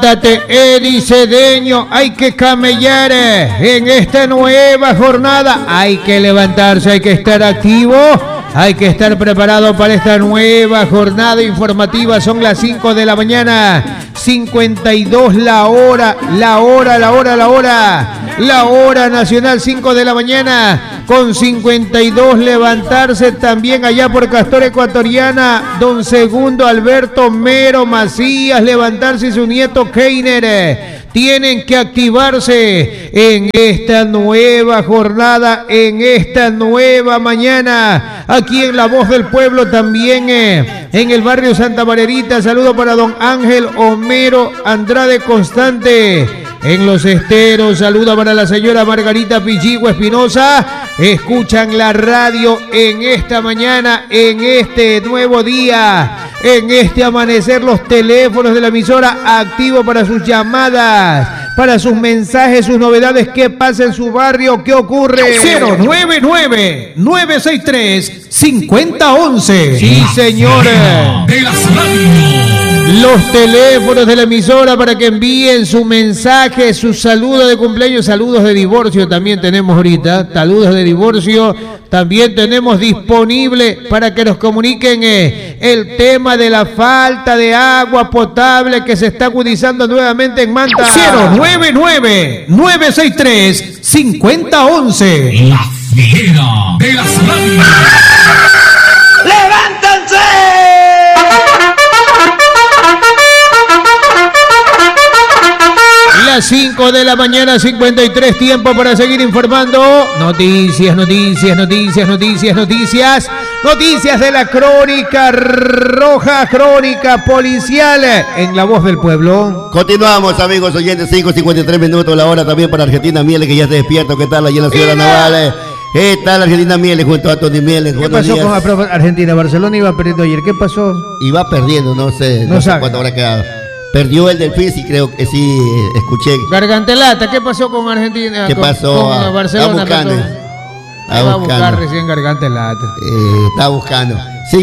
Eddie Cedeño, hay que camellar en esta nueva jornada, hay que levantarse, hay que estar activo, hay que estar preparado para esta nueva jornada informativa. Son las 5 de la mañana, 52 la hora nacional, 5 de la mañana con 52. Levantarse también allá por Castor Ecuatoriana, don Segundo Alberto Mero Macías, levantarse y su nieto Keiner. Tienen que activarse en esta nueva jornada, en esta nueva mañana, aquí en La Voz del Pueblo, también en el barrio Santa Margarita. Saludo para don Ángel Homero Andrade Constante. En Los Esteros, saludo para la señora Margarita Pichigo Espinosa. Escuchan la radio en esta mañana, en este nuevo día, en este amanecer. Los teléfonos de la emisora activos para sus llamadas, para sus mensajes, sus novedades. ¿Qué pasa en su barrio? ¿Qué ocurre? 099-963-5011. Sí, señores. Los teléfonos de la emisora para que envíen su mensaje, su saludo de cumpleaños, saludos de divorcio también tenemos ahorita, saludos de divorcio también tenemos disponible para que nos comuniquen el tema de la falta de agua potable que se está agudizando nuevamente en Manta. 099-963-5011. La fiera de las radios. ¡Levántense! Las 5 de la mañana, 53, tiempo para seguir informando. Noticias de la crónica roja, crónica policial en La Voz del Pueblo. Continuamos, amigos oyentes, 5:53 minutos la hora también para Argentina Mieles, que ya se despierta. ¿Qué tal allí en la ciudad naval? ¿Qué tal Argentina Mieles junto a Tony Mieles? ¿Qué pasó con Argentina? Barcelona iba perdiendo ayer. ¿Qué pasó? Iba perdiendo, no sé cuánto habrá quedado. Perdió el Delfín, sí, creo que sí, escuché. Gargantelata, ¿qué pasó con Argentina? ¿Qué pasó? Con Barcelona. Está va a buscar recién Gargantelata. Está buscando.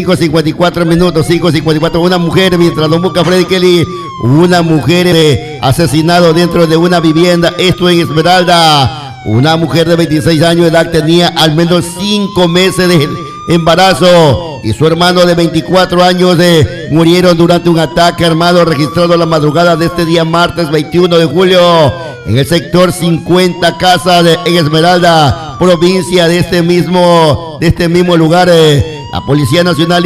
5:54 minutos, 5:54. Una mujer, mientras lo busca Freddy Kelly, una mujer asesinado dentro de una vivienda, esto en Esmeralda. Una mujer de 26 años de edad tenía al menos 5 meses de embarazo y su hermano de 24 años murieron durante un ataque armado registrado la madrugada de este día martes 21 de julio en el sector 50 Casas en Esmeralda, provincia de este mismo lugar. La Policía Nacional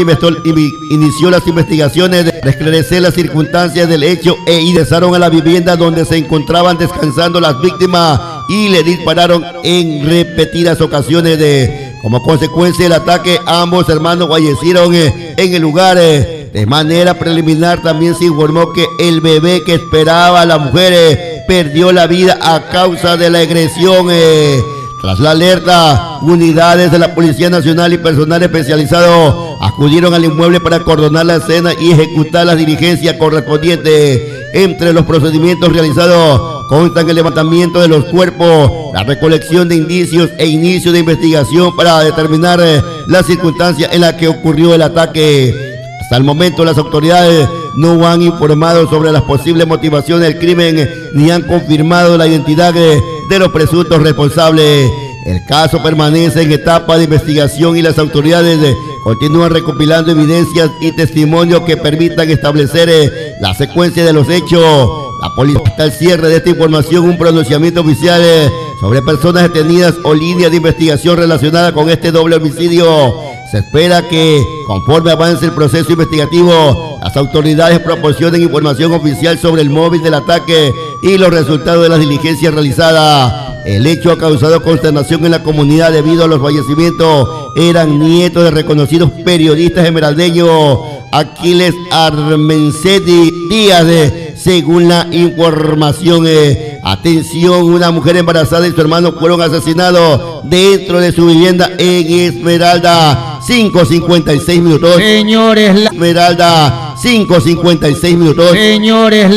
inició las investigaciones de esclarecer las circunstancias del hecho e ingresaron a la vivienda donde se encontraban descansando las víctimas y le dispararon en repetidas ocasiones. Como consecuencia del ataque, ambos hermanos fallecieron en el lugar. De manera preliminar también se informó que el bebé que esperaba a la mujer perdió la vida a causa de la agresión. Tras la alerta, unidades de la Policía Nacional y personal especializado acudieron al inmueble para acordonar la escena y ejecutar las diligencias correspondientes. Entre los procedimientos realizados constan el levantamiento de los cuerpos, la recolección de indicios e inicio de investigación para determinar las circunstancias en las que ocurrió el ataque. Hasta el momento las autoridades no han informado sobre las posibles motivaciones del crimen ni han confirmado la identidad de los presuntos responsables. El caso permanece en etapa de investigación y las autoridades continúan recopilando evidencias y testimonios que permitan establecer la secuencia de los hechos. La policía está al cierre de esta información un pronunciamiento oficial sobre personas detenidas o líneas de investigación relacionadas con este doble homicidio. Se espera que, conforme avance el proceso investigativo, las autoridades proporcionen información oficial sobre el móvil del ataque y los resultados de las diligencias realizadas. El hecho ha causado consternación en la comunidad debido a los fallecimientos. Eran nietos de reconocidos periodistas esmeraldeños, Aquiles Armencetti Díaz, según la información. Atención, una mujer embarazada y su hermano fueron asesinados dentro de su vivienda en Esmeralda. 5:56 minutos. Señores, Esmeralda, 5:56 minutos. Señores.